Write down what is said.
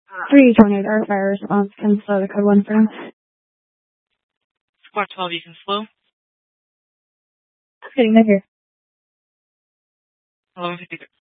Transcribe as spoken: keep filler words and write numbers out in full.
three tornado or fire response. Can slow the code one for him. Squad twelve, you can slow. Getting there here. eleven fifty-three.